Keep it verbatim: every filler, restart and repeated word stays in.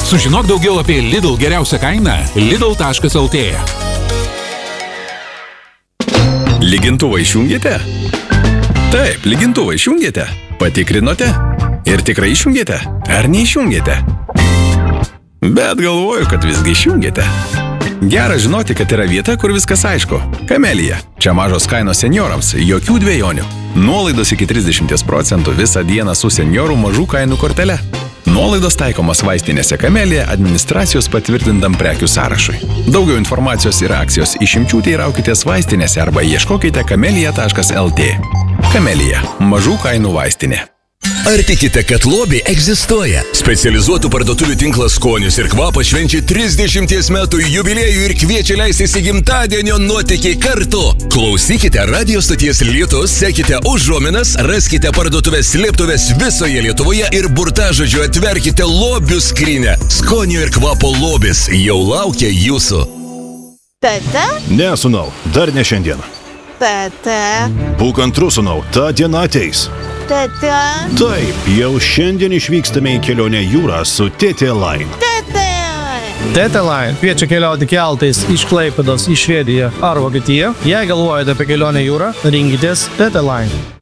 Sužinok daugiau apie Lidl geriausią kainą lidl taškas lt. Lygintuvą išjungėte? Taip, lygintuvą išjungėte. Patikrinote? Ir tikrai išjungėte? Ar neišjungėte? Bet galvoju, kad visgi išjungėte. Gera žinoti, kad yra vieta, kur viskas aišku. Kamelija. Čia mažos kainos seniorams, jokių dvejonių. Nuolaidos iki trisdešimt procentų visą dieną su seniorų mažų kainų kortele. Nuolaidos taikomos vaistinėse Kamelija administracijos patvirtintam prekių sąrašui. Daugiau informacijos ir akcijos išimčių teiraukitės vaistinėse arba ieškokite kamelija taškas lt. Kamelija – mažų kainų vaistinė. Ar tikite, kad Lobby egzistuoja? Specializuotų parduotuvių tinklas Skonis ir Kvapas švenčia trisdešimties metų jubiliejų ir kviečia leistis į gimtadienio nuotykį kartu. Klausykite radio stoties Lietus, sekite užuominas, raskite parduotuvės slėptuvės visoje Lietuvoje ir burtažodžiu atverkite Lobių skrinę. Skonio ir Kvapo Lobis jau laukia jūsų. Tete? Ne, sūnau, dar ne šiandien. Tete? Būk antrų, sūnau, ta diena ateis. Tete? Taip, jau šiandien išvykstame į kelionę jūrą su T T Line. Tete? T T Line kviečia keliauti keltais iš Klaipėdos į Švediją ar Vokietiją. Jei galvojate apie kelionę jūrą, rinkitės T T Line.